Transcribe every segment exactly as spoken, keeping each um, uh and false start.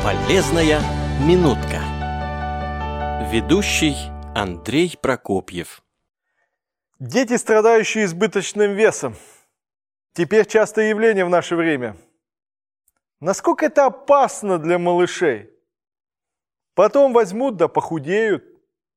Полезная минутка. Ведущий Андрей Прокопьев. Дети, страдающие избыточным весом. Теперь частое явление в наше время. Насколько это опасно для малышей? Потом возьмут да похудеют.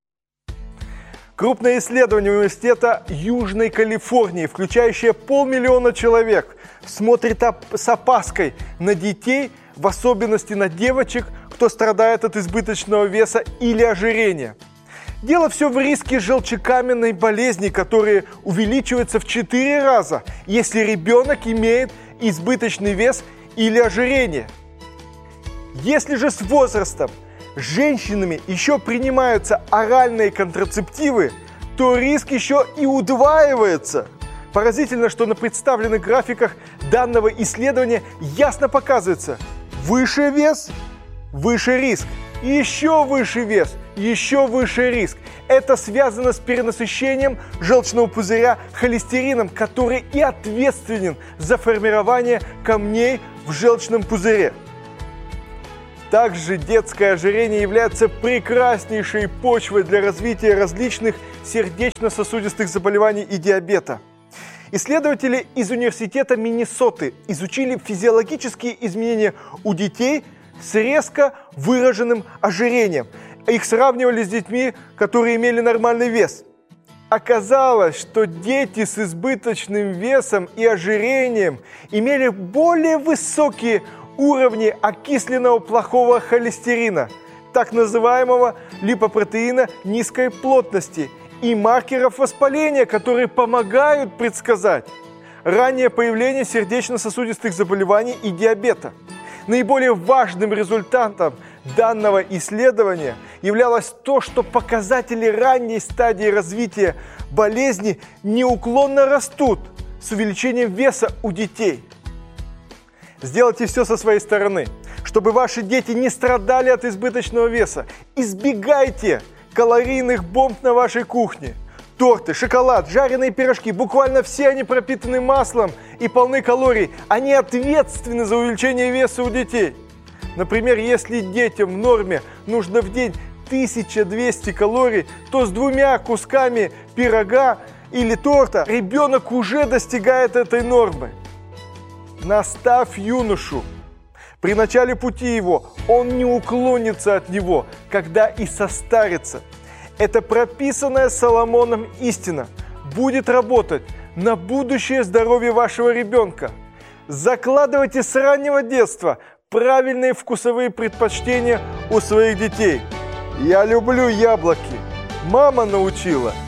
Крупное исследование университета Южной Калифорнии, включающее полмиллиона человек, смотрит с опаской на детей, в особенности на девочек, кто страдает от избыточного веса или ожирения. Дело все в риске желчекаменной болезни, которые увеличиваются в четыре раза, если ребенок имеет избыточный вес или ожирение. Если же с возрастом женщинами еще принимаются оральные контрацептивы, то риск еще и удваивается. Поразительно, что на представленных графиках данного исследования ясно показывается: выше вес – выше риск, еще выше вес – еще выше риск. Это связано с перенасыщением желчного пузыря холестерином, который и ответственен за формирование камней в желчном пузыре. Также детское ожирение является прекраснейшей почвой для развития различных сердечно-сосудистых заболеваний и диабета. Исследователи из университета Миннесоты изучили физиологические изменения у детей с резко выраженным ожирением. Их сравнивали с детьми, которые имели нормальный вес. Оказалось, что дети с избыточным весом и ожирением имели более высокие уровни окисленного плохого холестерина, так называемого липопротеина низкой плотности, и маркеров воспаления, которые помогают предсказать раннее появление сердечно-сосудистых заболеваний и диабета. Наиболее важным результатом данного исследования являлось то, что показатели ранней стадии развития болезни неуклонно растут с увеличением веса у детей. Сделайте все со своей стороны, чтобы ваши дети не страдали от избыточного веса. Избегайте калорийных бомб на вашей кухне. Торты, шоколад, жареные пирожки, буквально все они пропитаны маслом и полны калорий. Они ответственны за увеличение веса у детей. Например, если детям в норме нужно в день тысяча двести калорий, то с двумя кусками пирога или торта ребенок уже достигает этой нормы. Наставь юношу. При начале пути его он не уклонится от него, когда и состарится. Это прописанная Соломоном истина будет работать на будущее здоровье вашего ребенка. Закладывайте с раннего детства правильные вкусовые предпочтения у своих детей. Я люблю яблоки. Мама научила.